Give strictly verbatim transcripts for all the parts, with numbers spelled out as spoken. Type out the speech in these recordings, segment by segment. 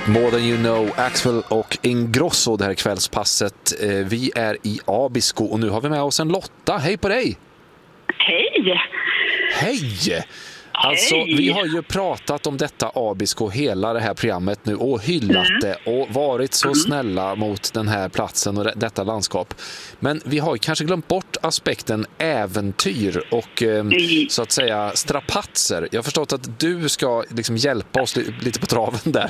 More than you know, Axwell och Ingrosso, det här kvällspasset. Vi är i Abisko och nu har vi med oss en Lotta. Hej på dig! Hej! Hej! Alltså, Hej. vi har ju pratat om detta Abisko hela det här programmet nu och hyllat mm. det och varit så mm. snälla mot den här platsen och detta landskap. Men vi har kanske glömt bort aspekten äventyr och eh, mm. så att säga strapatser. Jag har förstått att du ska liksom hjälpa oss lite på traven där.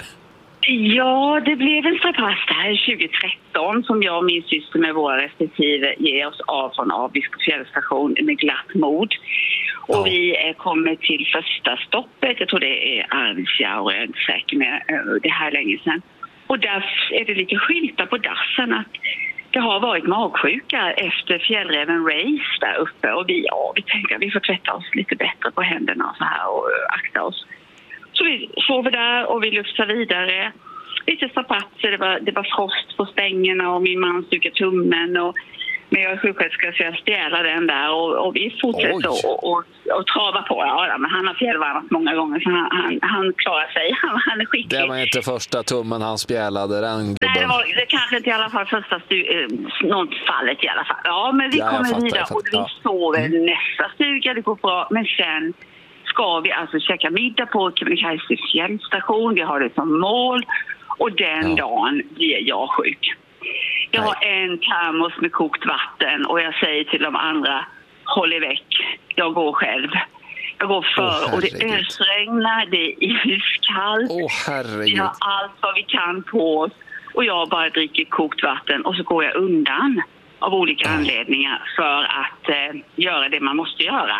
Ja, det blev en strapass där tjugohundratretton som jag och min syster med våra respektive ger oss av från Abisko fjällstation med glatt mod. Och ja. vi kommer till första stoppet, jag tror det är Arvidsjaur, jag är inte säker med det här länge sedan. Och där är det lite skyltar på dassen att det har varit magsjuka efter fjällräven Race där uppe. Och vi, ja, vi tänker att vi får tvätta oss lite bättre på händerna och så här och akta oss. Så vi sover där och vi lufsar vidare. Lite strapatser, det var, det var frost på stängerna och min man stukar tummen. Och, men jag är sjuksköterska så jag spjälar den där och, och vi fortsätter och, och, och trava på. Ja, men han har fjällvarvat många gånger så han, han, han klarar sig. Han, han är skicklig. Det var inte första tummen han spjälade den gubben. Nej, det var det kanske inte i alla fall första stu- eh, något fallet i alla fall. Ja, men vi ja, kommer fattar, vidare och vi ja. sover mm. nästa stuga, det går bra. Men sen ska vi alltså käka middag på Kebnekaise fjällstation. Vi har det som mål. Och den ja. dagen blir jag sjuk. Jag Nej. har en termos med kokt vatten och jag säger till de andra, håll i väck. Jag går själv. Jag går för oh, och det ösregnar, det är iskallt. Oh, vi har allt vad vi kan på oss. Och jag bara dricker kokt vatten och så går jag undan av olika mm. anledningar för att eh, göra det man måste göra.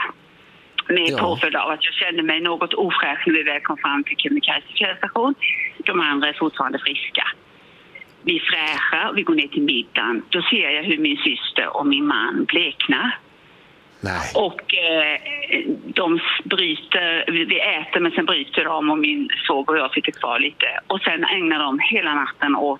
Med ja. påföljd av att jag kände mig något ofräsch när vi väl kom fram till Kebnekaise fjällstation. De andra är fortfarande friska. Vi fräschar, vi går ner till middagen. Då ser jag hur min syster och min man bleknar. Nej. Och eh, de bryter, vi äter men sen bryter de och min svåger och jag sitter kvar lite. Och sen ägnar de hela natten åt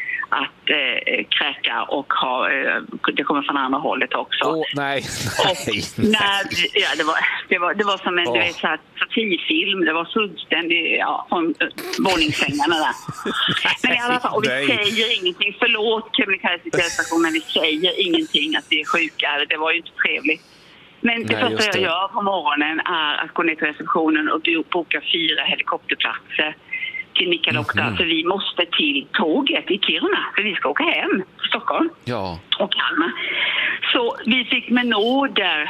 att eh, kräka och ha, eh, det kommer från andra hållet också. Åh, oh, nej, och, nej, nej. Ja, det, var, det, var, det var som en oh. du vet, så här, satirfilm, det var fullständigt, ja, från äh, våningssängarna där. Men i alla fall, och vi nej. säger ingenting, förlåt Kebnekaise fjällstation, men vi säger ingenting att vi är sjuka, det var ju inte trevligt. Men det nej, första jag gör på morgonen är att gå ner till receptionen och boka fyra helikopterplatser till Nikkaluokta, mm-hmm. för vi måste till tåget i Kiruna, för vi ska åka hem till Stockholm ja. och Kalmar. Så vi fick med nåder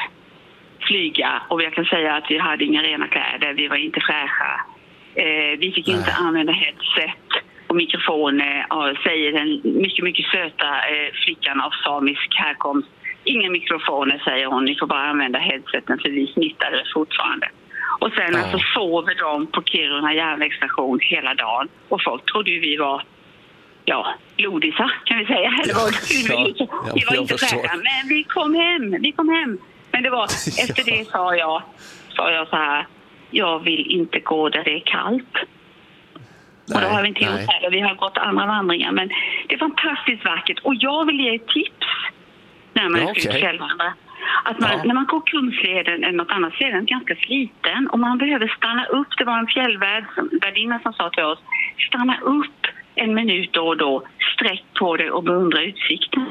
flyga och jag kan säga att vi hade inga rena kläder, vi var inte fräscha. Eh, vi fick Nej. inte använda headset och mikrofoner, och säger den mycket, mycket söta eh, flickan av samisk härkomst. Inga mikrofoner, säger hon, ni får bara använda headseten för vi smittade fortfarande. Och sen ja. alltså sover de på Kiruna järnvägsstation hela dagen. Och folk trodde ju vi var, ja, lodisar kan vi säga. Eller var, ja, ja, vi var inte färdiga, men vi kom hem, vi kom hem. Men det var, efter ja. det sa jag, sa jag så här, jag vill inte gå där det är kallt. Nej, och då har vi inte gjort heller, vi har gått andra vandringar. Men det är fantastiskt vackert. Och jag vill ge ett tips när man ja, är okay. självvandra. Att man, ja. när man går Kungsleden eller något annat så är den ganska sliten och man behöver stanna upp. Det var en fjällvärdinna som sa till oss, stanna upp en minut då och då, sträck på det och beundra utsikten.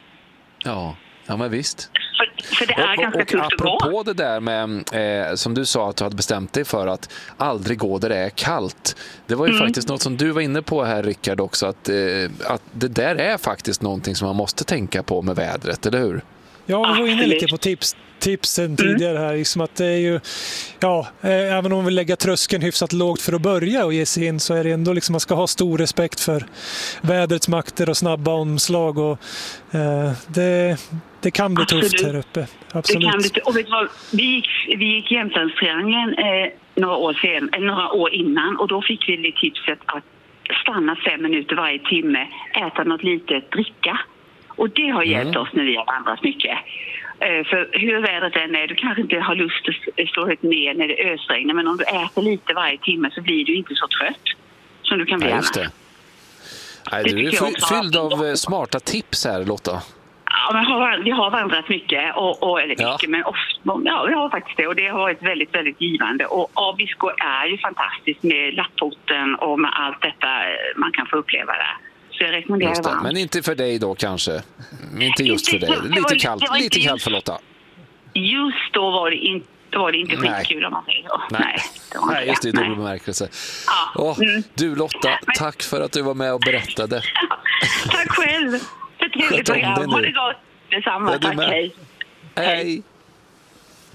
Ja, ja men visst. För, för det är och, ganska och, tufft att gå. Och apropå det där med, eh, som du sa att du hade bestämt dig för att aldrig gå där det är kallt. Det var ju mm. faktiskt något som du var inne på här, Rickard, också. Att, eh, att det där är faktiskt någonting som man måste tänka på med vädret, eller hur? Ja, vi var inne lite på tips, tipsen tidigare här. Liksom att det är ju, ja, eh, även om man vill lägga tröskeln hyfsat lågt för att börja och ge sig in, så är det ändå liksom, man ska ha stor respekt för vädrets makter och snabba omslag. Och, eh, det, det kan bli Absolut. tufft här uppe. Absolut. Det kan bli, och vet du vad, vi gick, vi gick Jämtlandstriangeln eh, några, år sen, eller några år innan och då fick vi det tipset att stanna fem minuter varje timme, äta något litet, dricka. Och det har hjälpt mm. oss när vi har vandrat mycket. Uh, för hur vädret än är, du kanske inte har lust att stå helt ner när det ösregnar. Men om du äter lite varje timme så blir du inte så trött som du kan bli ja, annars. det. Nej, det du är fylld av smarta tips här, Lotta. Ja, men har, vi har vandrat mycket, och, och, eller mycket, Ja. men ofta, ja, vi har faktiskt det, och det har varit väldigt, väldigt givande. Och Abisko är ju fantastiskt med Lappporten och med allt detta man kan få uppleva där. Så jag rekommenderar Just det. varmt. Men inte för dig då kanske? Inte just Inte- för dig. det Lite var- kallt, det var lite inte kallt just- för Lotta. Just då var det inte, då var det inte Nej. skitkul om man säger så. Nej, Nej, det var inte Nej just det, i det. dubbel Nej. bemärkelse. Ja, Åh, mm. Du Lotta, tack för att du var med och berättade. Tack själv för ett trevligt Sköt om dig program. nu. Ha det gott. Detsamma. Ja, du Tack, med. hej. Hej!